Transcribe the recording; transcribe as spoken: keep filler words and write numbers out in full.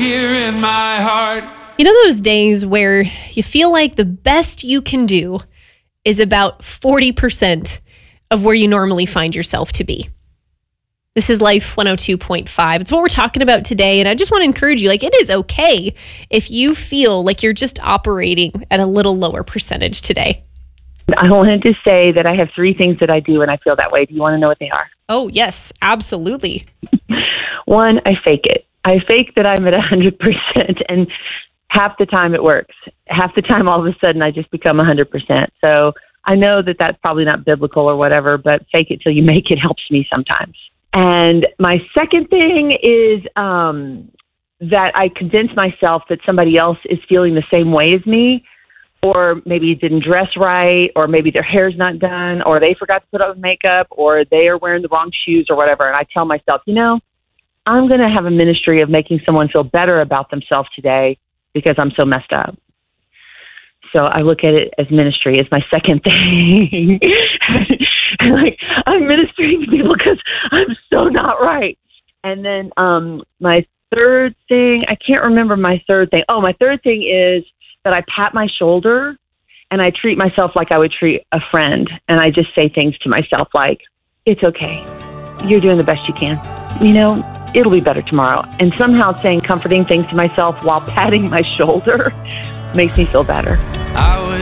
here in my heart. You know those days where you feel like the best you can do is about forty percent of where you normally find yourself to be? This is Life one oh two point five. It's what we're talking about today. And I just want to encourage you, like, it is okay if you feel like you're just operating at a little lower percentage today. I wanted to say that I have three things that I do when I feel that way. Do you want to know what they are? Oh, yes, absolutely. One, I fake it. I fake that I'm at one hundred percent, and half the time it works. Half the time, all of a sudden, I just become one hundred percent. So I know that that's probably not biblical or whatever, but fake it till you make it helps me sometimes. And my second thing is um, that I convince myself that somebody else is feeling the same way as me, or maybe didn't dress right, or maybe their hair's not done, or they forgot to put on makeup, or they are wearing the wrong shoes or whatever. And I tell myself, you know, I'm going to have a ministry of making someone feel better about themselves today because I'm so messed up. So I look at it as ministry as my second thing. Like, I'm ministering to people because I'm so not right. And then um, my third thing, I can't remember my third thing. Oh, my third thing is that I pat my shoulder and I treat myself like I would treat a friend. And I just say things to myself like, it's okay. You're doing the best you can. You know, it'll be better tomorrow. And somehow saying comforting things to myself while patting my shoulder makes me feel better. I was